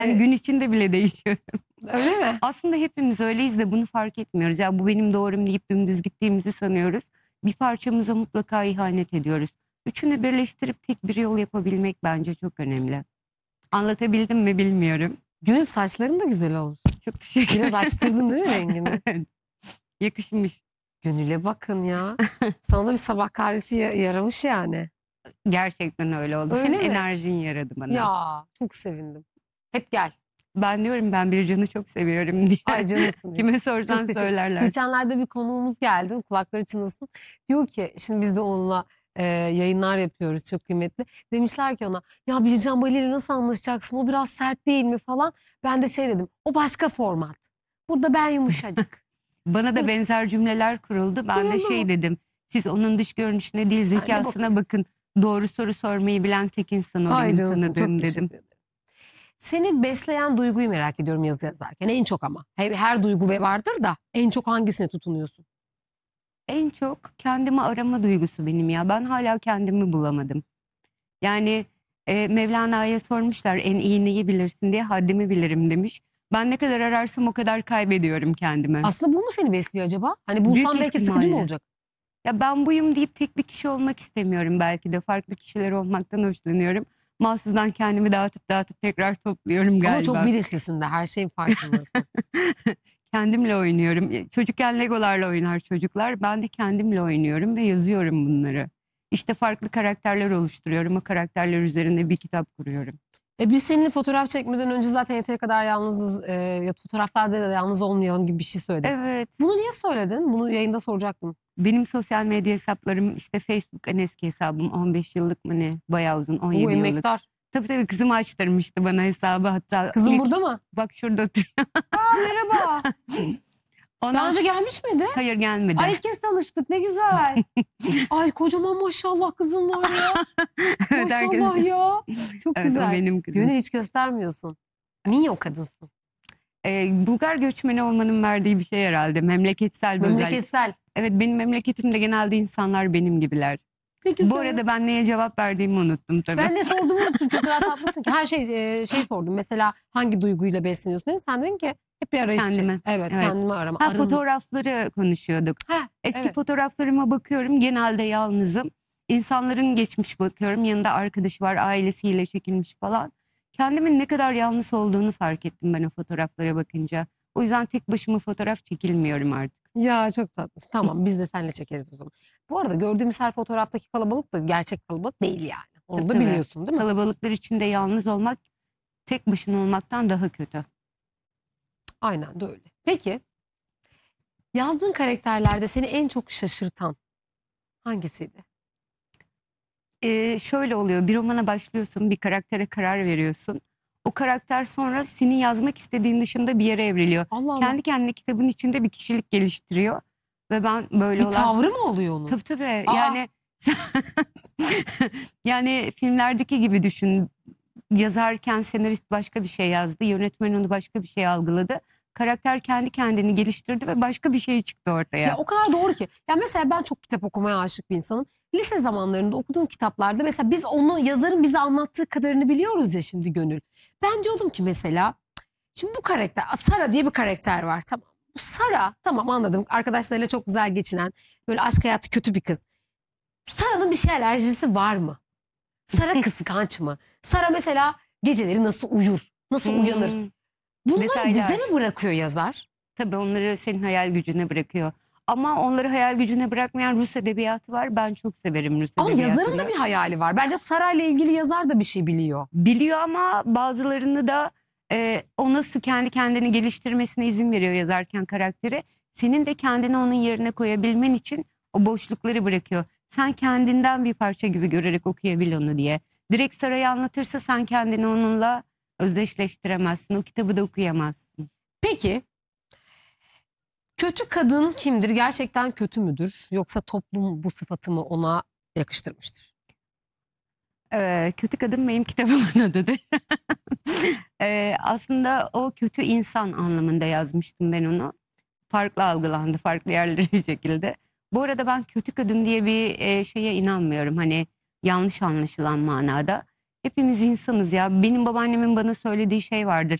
Hani gün içinde bile değişiyor. Öyle mi? Aslında hepimiz öyleyiz de bunu fark etmiyoruz. Ya bu benim doğrum deyip dümdüz gittiğimizi sanıyoruz. Bir parçamıza mutlaka ihanet ediyoruz. Üçünü birleştirip tek bir yol yapabilmek bence çok önemli. Anlatabildim mi bilmiyorum. Gönül, saçların da güzel olmuş. Çok teşekkür Biraz ederim. açtırdın değil mi rengini? Yakışmış. Gönül'e bakın ya. Sana da bir sabah kahvesi yaramış yani. Gerçekten öyle oldu. Öyle Senin mi? enerjin yaradı bana. Ya çok sevindim. Hep gel. Ben diyorum ben Bircan'ı çok seviyorum diye. Ay canısın. Kime Çok sorsan teşekkür. söylerler. Geçenlerde bir konuğumuz geldi. Kulakları çınlasın. Diyor ki şimdi biz de onunla yayınlar yapıyoruz, çok kıymetli. Demişler ki ona, ya Bircan Bali ile nasıl anlaşacaksın? O biraz sert değil mi falan. Ben de şey dedim. O başka format. Burada ben yumuşacık. Bana da benzer cümleler kuruldu. Ben de Kuruldu şey mu? dedim. Siz onun dış görünüşüne değil ne zekasına bakıyorsun? bakın. Doğru soru sormayı bilen tek insan o Ay benim canısın. Çok tanıdığım teşekkür dedim. ederim. Seni besleyen duyguyu merak ediyorum yazı yazarken. En çok ama. Her duygu vardır da en çok hangisine tutunuyorsun? En çok kendimi arama duygusu benim ya. Ben hala kendimi bulamadım. Yani Mevlana'ya sormuşlar en iyi neyi bilirsin diye, haddimi bilirim demiş. Ben ne kadar ararsam o kadar kaybediyorum kendimi. Aslında bu mu seni besliyor acaba? Hani Büyük bulsam belki sıkıcı mı ihtimalle. olacak? Ya ben buyum deyip tek bir kişi olmak istemiyorum belki de. Farklı kişiler olmaktan hoşlanıyorum. Mahsusdan kendimi dağıtıp tekrar topluyorum Ama çok galiba. bilinçlisin de, her şeyin farkındasın. Kendimle oynuyorum. Çocukken Legolarla oynar çocuklar. Ben de kendimle oynuyorum ve yazıyorum bunları. İşte farklı karakterler oluşturuyorum. O karakterler üzerine bir kitap kuruyorum. Biz seninle fotoğraf çekmeden önce zaten yeteri kadar yalnızız. Ya fotoğraflarda da yalnız olmayalım gibi bir şey söyledin. Evet. Bunu niye söyledin? Bunu yayında soracaktım. Benim sosyal medya hesaplarım işte Facebook en eski hesabım 15 yıllık mı ne? Bayağı uzun, Bu 17 yıllık. emektar. Tabii kızım açtırmıştı bana hesabı hatta. Kızım ilk- burada mı? Bak şurada oturuyor. Merhaba. Ondan Daha önce gelmiş miydi? hayır gelmedi. Ay ilk kez tanıştık, ne güzel. Ay kocaman maşallah kızım var ya. Evet, herkes- Maşallah ya. Çok Evet, o güzel. benim kızım. Gönül hiç göstermiyorsun. Minyon kadınsın. Bulgar göçmeni olmanın verdiği bir şey herhalde. Memleketsel bir özellik. Memleketsel. Evet, benim memleketimde genelde insanlar benim gibiler. Ne güzel. Bu arada ben neye cevap verdiğimi unuttum tabii. Ben de sordum, unuttum. Çok kadar tatlısın ki. Her şey sordum. Mesela hangi duyguyla besleniyorsun dedin. Sen dedin ki hep bir arayış için. Kendime. Evet, Evet. kendimi arama. Ha, Arınma. fotoğrafları konuşuyorduk. Ha, Eski evet. fotoğraflarıma bakıyorum. Genelde yalnızım. İnsanların geçmiş bakıyorum. Yanında arkadaşı var, ailesiyle çekilmiş falan. Kendimin ne kadar yalnız olduğunu fark ettim ben o fotoğraflara bakınca. O yüzden tek başıma fotoğraf çekilmiyorum artık. Ya çok tatlısın. Tamam, biz de seninle çekeriz o zaman. Bu arada gördüğümüz her fotoğraftaki kalabalık da gerçek kalabalık değil yani. Onu da Tabii. biliyorsun değil mi? Kalabalıklar içinde yalnız olmak tek başına olmaktan daha kötü. Aynen de öyle. Peki yazdığın karakterlerde seni en çok şaşırtan hangisiydi? Şöyle oluyor, bir romana başlıyorsun, bir karaktere karar veriyorsun. O karakter sonra senin yazmak istediğin dışında bir yere evriliyor. Allah Allah. Kendi kendine kitabın içinde bir kişilik geliştiriyor. Ve ben böyle Bir olan... tavrı mı oluyor onun? Tabii Aa. yani yani filmlerdeki gibi düşün. Yazarken senarist başka bir şey yazdı, yönetmen onu başka bir şey algıladı. Karakter kendi kendini geliştirdi ve başka bir şey çıktı ortaya. Ya o kadar doğru ki. Ya mesela ben çok kitap okumaya aşık bir insanım. Lise zamanlarında okuduğum kitaplarda mesela biz onu, yazarın bize anlattığı kadarını biliyoruz ya şimdi Gönül. Ben diyordum ki mesela, şimdi bu karakter, Sara diye bir karakter var, tamam. Bu Sara, tamam, anladım. Arkadaşlarıyla çok güzel geçinen, böyle aşk hayatı kötü bir kız. Sara'nın bir şey alerjisi var mı? Sara kıskanç mı? Sara mesela geceleri nasıl uyur? Nasıl uyanır? Hmm, Bunları detaylar. bize mi bırakıyor yazar? Tabii onları senin hayal gücüne bırakıyor. Ama onları hayal gücüne bırakmayan Rus edebiyatı var. Ben çok severim Rus Ama edebiyatını. yazarın da bir hayali var. Bence Sara ile ilgili yazar da bir şey biliyor. Biliyor ama bazılarını da o nasıl kendi kendini geliştirmesine izin veriyor yazarken karakteri. Senin de kendini onun yerine koyabilmen için o boşlukları bırakıyor. Sen kendinden bir parça gibi görerek okuyabil onu diye. Direkt Saray'ı anlatırsa sen kendini onunla özdeşleştiremezsin. O kitabı da okuyamazsın. Peki kötü kadın kimdir? Gerçekten kötü müdür? Yoksa toplum bu sıfatı mı ona yakıştırmıştır? Kötü kadın benim kitabımın adıdır. Aslında o kötü insan anlamında yazmıştım ben onu. Farklı algılandı, farklı yerlere çekildi. Bu arada ben kötü kadın diye bir şeye inanmıyorum. Hani yanlış anlaşılan manada. Hepimiz insanız ya. Benim babaannemin bana söylediği şey vardır.